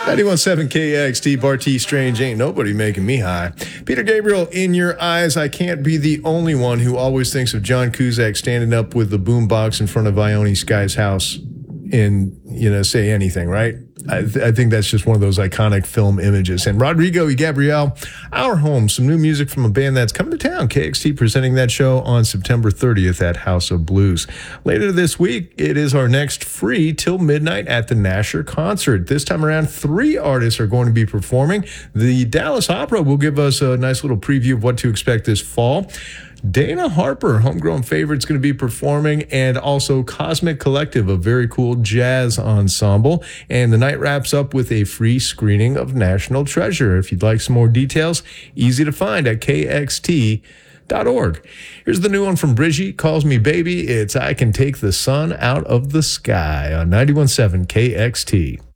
91.7 KXT, Barty Strange, ain't nobody making me high. Peter Gabriel, In Your Eyes. I can't be the only one who always thinks of John Cusack standing up with the boombox in front of Ione Skye's house in, Say Anything, right? I think that's just one of those iconic film images. And Rodrigo y Gabriel, Our Home, some new music from a band that's coming to town. KXT presenting that show on September 30th at House of Blues. Later this week, it is our next free till midnight at the Nasher concert. This time around, 3 artists are going to be performing. The Dallas Opera will give us a nice little preview of what to expect this fall. Dana Harper, homegrown favorite, is going to be performing, and also Cosmic Collective, a very cool jazz ensemble. And the night wraps up with a free screening of National Treasure. If you'd like some more details, easy to find at kxt.org. Here's the new one from Brigitte, Calls Me Baby. It's I Can Take the Sun Out of the Sky on 91.7 KXT.